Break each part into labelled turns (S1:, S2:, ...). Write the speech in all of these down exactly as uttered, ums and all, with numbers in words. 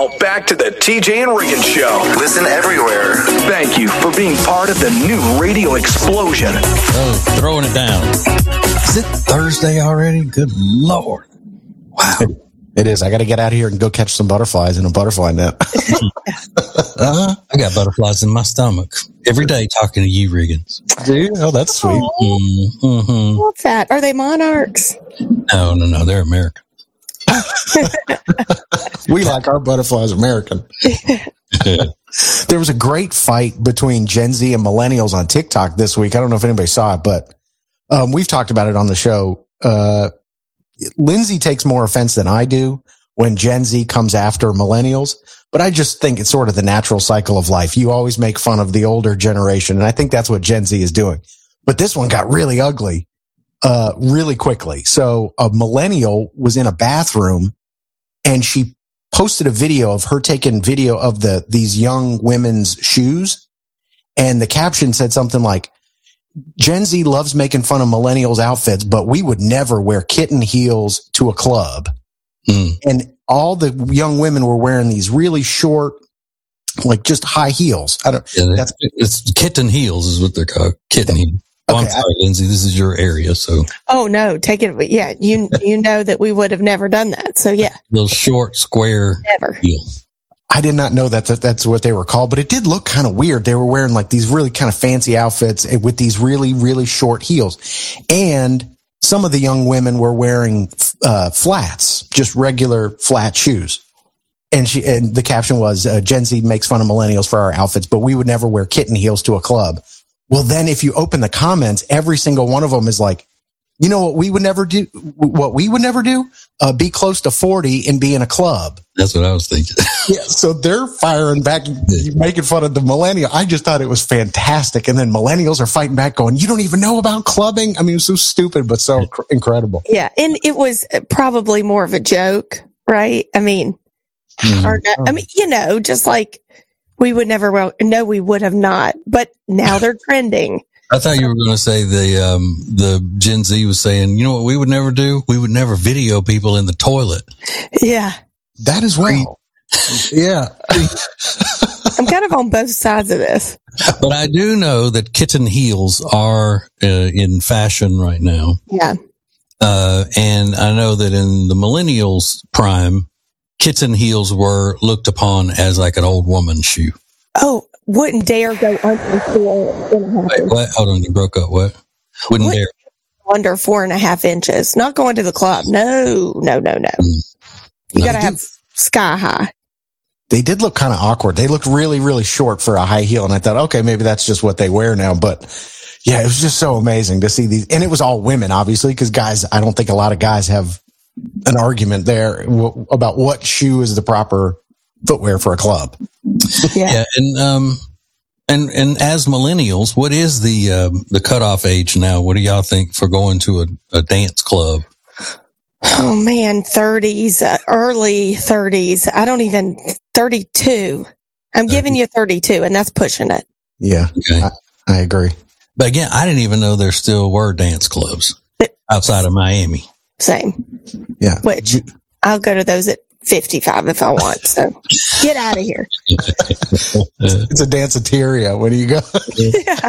S1: Now, back to the T J and Regan Show.
S2: Listen everywhere.
S1: Thank you for being part of the new radio explosion.
S3: Oh, throwing it down. Is it Thursday already? Good Lord. Wow.
S4: It is. I got to get out of here and go catch some butterflies in a butterfly net.
S3: uh-huh. I got butterflies in my stomach every day talking to you, Riggins.
S4: Do you? Oh, that's sweet.
S5: Mm-hmm. What's that? Are they monarchs?
S3: No, no, no. They're American.
S4: We like our butterflies American. There was a great fight between Gen Z and millennials on TikTok this week. I don't know if anybody saw it, but um, we've talked about it on the show. Uh, Lindsay takes more offense than I do when Gen Z comes after millennials, but I just think it's sort of the natural cycle of life. You always make fun of the older generation, and I think that's what Gen Z is doing. But this one got really ugly, uh, really quickly. So a millennial was in a bathroom, and she posted a video of her taking video of the these young women's shoes, and the caption said something like, Gen Z loves making fun of millennials' outfits, but we would never wear kitten heels to a club. Mm. And all the young women were wearing these really short, like just high heels. I don't.
S3: Yeah, that's it's kitten heels is what they're called. Kitten heels. Oh, okay, I'm sorry, I, Lindsay. This is your area, so.
S5: Oh no, take it. Yeah, you you know that we would have never done that. So yeah,
S3: those short square
S5: never.
S3: heels.
S4: I did not know that, that that's what they were called, but it did look kind of weird. They were wearing like these really kind of fancy outfits with these really, really short heels. And some of the young women were wearing uh, flats, just regular flat shoes. And she, and the caption was, uh, Gen Z makes fun of millennials for our outfits, but we would never wear kitten heels to a club. Well, then if you open the comments, every single one of them is like, you know what we would never do? What we would never do? Uh, be close to forty and be in a club.
S3: That's what I was thinking.
S4: Yeah, so they're firing back, making fun of the millennial. I just thought it was fantastic. And then millennials are fighting back going, you don't even know about clubbing? I mean, it's so stupid, but so cr- incredible.
S5: Yeah, and it was probably more of a joke, right? I mean, mm-hmm. or not, I mean, you know, just like we would never, well, no, we would have not. But now they're trending.
S3: I thought you were going to say the um, the Gen Z was saying, you know what we would never do? We would never video people in the toilet.
S5: Yeah.
S4: That as well. Yeah.
S5: I'm kind of on both sides of this.
S3: But I do know that kitten heels are uh, in fashion right now.
S5: Yeah.
S3: Uh, and I know that in the millennials' prime, kitten heels were looked upon as like an old woman's shoe.
S5: Oh, wouldn't dare go under four and a half
S3: Wait, what? Hold on, you broke up. What? Wouldn't, wouldn't dare.
S5: Under four and a half inches. Not going to the club. No, no, no, no. Mm. You no, got to have sky high.
S4: They did look kind of awkward. They looked really, really short for a high heel. And I thought, okay, maybe that's just what they wear now. But yeah, it was just so amazing to see these. And it was all women, obviously, because guys, I don't think a lot of guys have an argument there w- about what shoe is the proper footwear for a club.
S5: Yeah.
S3: yeah and, um, and, and as millennials, what is the, um, the cutoff age now? What do y'all think for going to a, a dance club?
S5: Oh man, thirties, uh, early thirties. I don't even, thirty-two. I'm giving you thirty-two, and that's pushing it.
S4: Yeah, okay. I, I agree.
S3: But again, I didn't even know there still were dance clubs outside of Miami.
S5: Same.
S4: Yeah.
S5: Which I'll go to those at fifty-five if I want. So get out of here.
S4: It's a danceteria. Where do you go?
S5: Yeah.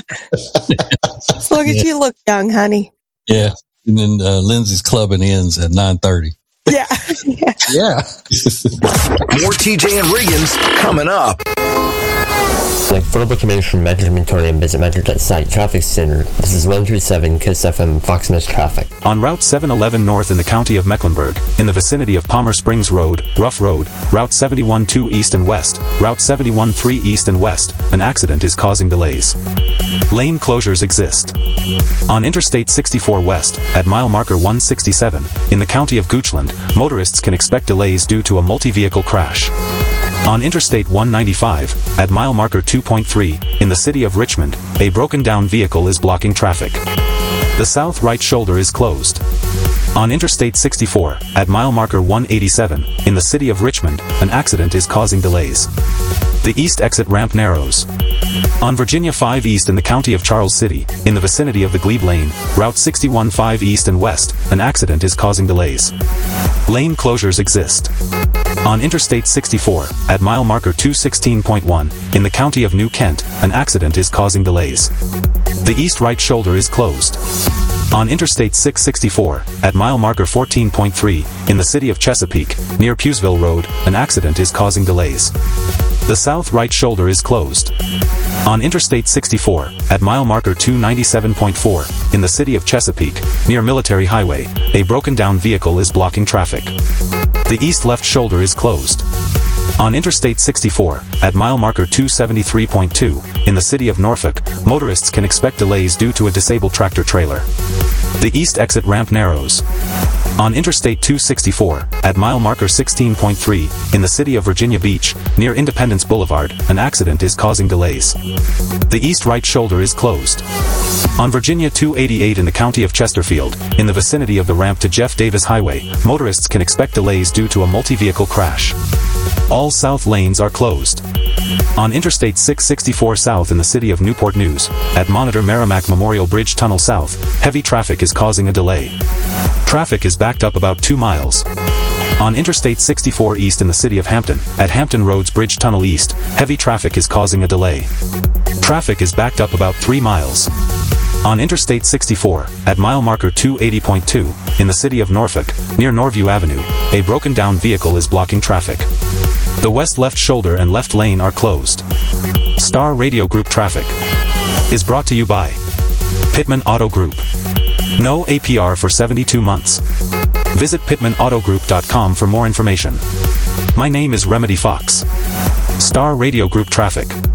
S5: Look at yeah. you, look young, honey.
S3: Yeah. And then uh, Lindsay's clubbing ends at nine thirty.
S5: Yeah. Yeah.
S4: Yeah.
S1: More T J and Riggins coming up.
S6: Like affordable commuters from Metro Mintori and visit Metro.site Traffic Center. This is one three seven KISS F M Fox News Traffic.
S7: On Route seven eleven North in the county of Mecklenburg, in the vicinity of Palmer Springs Road, Rough Road, Route seventy-one two East and West, Route seventy-one three East and West, an accident is causing delays. Lane closures exist. On Interstate sixty-four West, at mile marker one sixty-seven, in the county of Goochland, motorists can expect delays due to a multi-vehicle crash. On Interstate one ninety-five, at mile marker two point three, in the city of Richmond, a broken-down vehicle is blocking traffic. The south right shoulder is closed. On Interstate sixty-four, at mile marker one eighty-seven, in the city of Richmond, an accident is causing delays. The east exit ramp narrows. On Virginia five East in the county of Charles City, in the vicinity of the Glebe Lane, Route sixty-one five East and West, an accident is causing delays. Lane closures exist. On Interstate sixty-four, at mile marker two sixteen point one, in the county of New Kent, an accident is causing delays. The east right shoulder is closed. On Interstate six sixty-four, at mile marker fourteen point three, in the city of Chesapeake, near Pughesville Road, an accident is causing delays. The south right shoulder is closed. On Interstate sixty-four, at mile marker two ninety-seven point four, in the city of Chesapeake, near Military Highway, a broken down vehicle is blocking traffic. The east left shoulder is closed. On Interstate sixty-four, at mile marker two seventy-three point two, in the city of Norfolk, motorists can expect delays due to a disabled tractor trailer. The east exit ramp narrows. On Interstate two sixty-four, at mile marker sixteen point three, in the city of Virginia Beach, near Independence Boulevard, an accident is causing delays. The east right shoulder is closed. On Virginia two eighty-eight in the county of Chesterfield, in the vicinity of the ramp to Jeff Davis Highway, motorists can expect delays due to a multi-vehicle crash. All south lanes are closed. On Interstate six sixty-four south in the city of Newport News, at Monitor Merrimack Memorial Bridge Tunnel South, heavy traffic is causing a delay. Traffic is backed up about two miles. On Interstate sixty-four east in the city of Hampton, at Hampton Roads Bridge Tunnel East, heavy traffic is causing a delay. Traffic is backed up about three miles. On Interstate sixty-four, at mile marker two eighty point two, in the city of Norfolk, near Norview Avenue, a broken down vehicle is blocking traffic. The west left shoulder and left lane are closed. Star Radio Group Traffic is brought to you by Pittman Auto Group. No A P R for seventy-two months. Visit pittman auto group dot com for more information. My name is Remedy Fox. Star Radio Group Traffic.